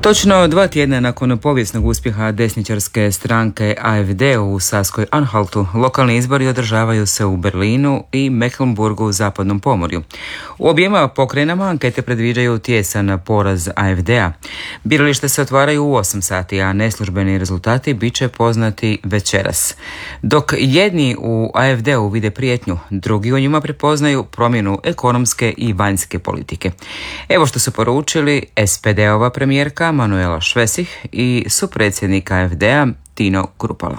Točno 2 tjedna nakon povijesnog uspjeha desničarske stranke AfD u Saskoj Anhaltu, lokalni izbori održavaju se u Berlinu i Mecklenburgu u zapadnom pomorju. U objema pokrajinama ankete predviđaju tijesan poraz AfD-a. Biralište se otvaraju u 8 sati, a neslužbeni rezultati bit će poznati večeras. Dok jedni u AfD-u vide prijetnju, drugi u njima prepoznaju promjenu ekonomske i vanjske politike. Evo što su poručili SPD-ova premijerka Manuela Schwesig i supredsjednik AfD-a Tino Kruppala.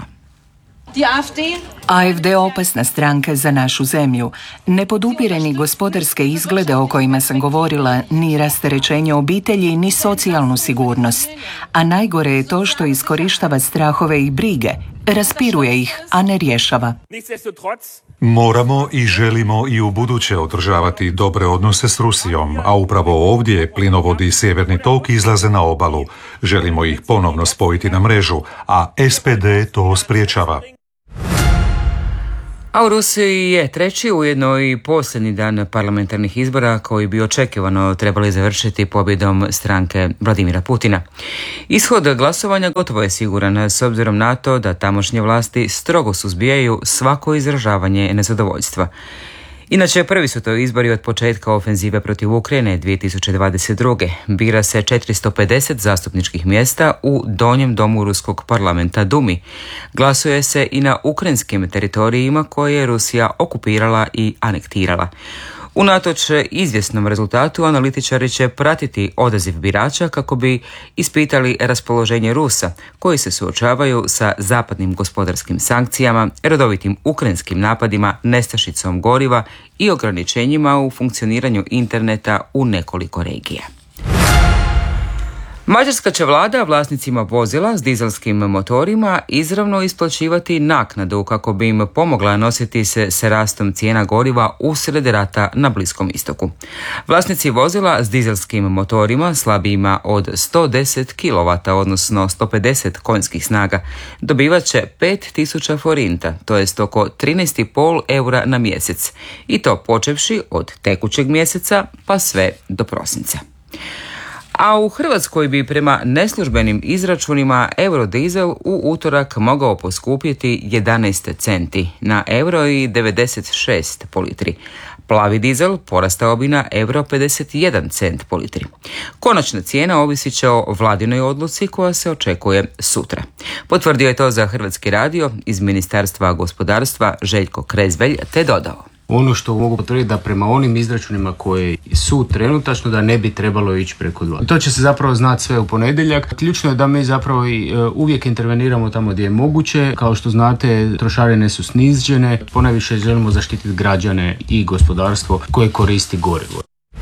AfD opasna stranka za našu zemlju. Ne podupire ni gospodarske izglede o kojima sam govorila, ni rasterećenje obitelji, ni socijalnu sigurnost. A najgore je to što iskorištava strahove i brige, raspiruje ih, a ne rješava. Moramo i želimo i u buduće održavati dobre odnose s Rusijom, a upravo ovdje plinovodi Sjeverni tok izlaze na obalu. Želimo ih ponovno spojiti na mrežu, a SPD to spriječava. A u Rusiji je treći, ujedno i posljednji dan parlamentarnih izbora koji bi očekivano trebali završiti pobjedom stranke Vladimira Putina. Ishod glasovanja gotovo je siguran s obzirom na to da tamošnje vlasti strogo suzbijaju svako izražavanje nezadovoljstva. Inače, prvi su to izbori od početka ofenzive protiv Ukrajine 2022. Bira se 450 zastupničkih mjesta u donjem domu ruskog parlamenta Dumi. Glasuje se i na ukrajinskim teritorijima koje je Rusija okupirala i anektirala. Unatoč izvjesnom rezultatu, analitičari će pratiti odaziv birača kako bi ispitali raspoloženje Rusa, koji se suočavaju sa zapadnim gospodarskim sankcijama, redovitim ukrajinskim napadima, nestašicom goriva i ograničenjima u funkcioniranju interneta u nekoliko regija. Mađarska će vlada vlasnicima vozila s dizelskim motorima izravno isplaćivati naknadu kako bi im pomogla nositi se s rastom cijena goriva usred rata na Bliskom istoku. Vlasnici vozila s dizelskim motorima slabijima od 110 kW, odnosno 150 konjskih snaga, dobivat će 5000 forinta, to jest oko 13,5 eura na mjesec, i to počevši od tekućeg mjeseca pa sve do prosinca. A u Hrvatskoj bi prema neslužbenim izračunima eurodizel u utorak mogao poskupjeti 11 centi na euro i 96 po litri. Plavi dizel porastao bi na euro 51 cent po litri. Konačna cijena ovisit će o vladinoj odluci koja se očekuje sutra. Potvrdio je to za Hrvatski radio iz Ministarstva gospodarstva Željko Krezvelj te dodao. Ono što mogu potvrditi da prema onim izračunima koji su trenutačno da ne bi trebalo ići preko 2. To će se zapravo znati sve u ponedjeljak. Ključno je da mi zapravo uvijek interveniramo tamo gdje je moguće. Kao što znate, trošarine su snižene. Ponajviše želimo zaštititi građane i gospodarstvo koje koristi gorivo.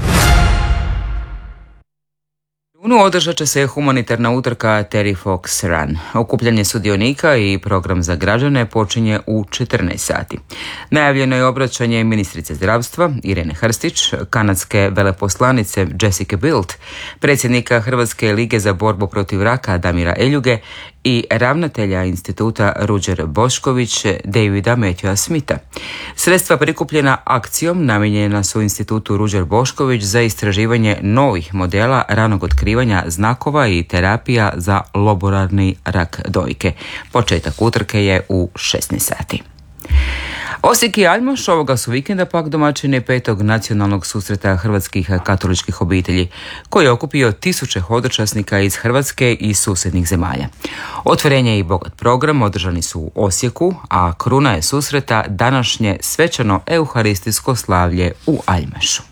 Održat će se humanitarna utrka Terry Fox Run. Okupljanje sudionika i program za građane počinje u 14 sati. Najavljeno je obraćanje ministrice zdravstva Irene Hrstić, kanadske veleposlanice Jessica Bilt, predsjednika Hrvatske lige za borbu protiv raka Damira Eljuge i ravnatelja instituta Ruđer Bošković Davida Matthewa Smitha. Sredstva prikupljena akcijom namijenjena su institutu Ruđer Bošković za istraživanje novih modela ranog otkrivanja znakova i terapija za lobularni rak dojke. Početak utrke je u 16 sati. Osijek i Aljmaš ovoga su vikenda pak domaćini 5. nacionalnog susreta hrvatskih katoličkih obitelji, koji je okupio 1000 hodočasnika iz Hrvatske i susjednih zemalja. Otvorenje i bogat program održani su u Osijeku, a kruna je susreta današnje svečano euharistijsko slavlje u Aljmašu.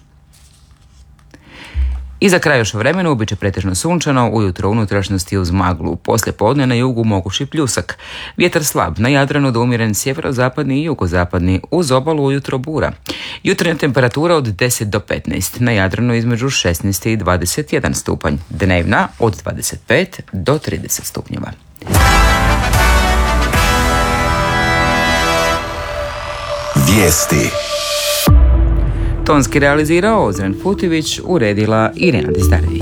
I za kraj još vremenu bit će pretežno sunčano, ujutro unutrašnjosti uz maglu, poslije podne na jugu mogući pljusak. Vjetar slab, na Jadranu da umjeren sjeverozapadni i jugozapadni, uz obalu ujutro bura. Jutarnja temperatura od 10 do 15, na Jadranu između 16 i 21 stupanj, dnevna od 25 do 30 stupnjeva. Vijesti. Tonski realizirao Ozren Futivić, uredila Irena Dizdarević.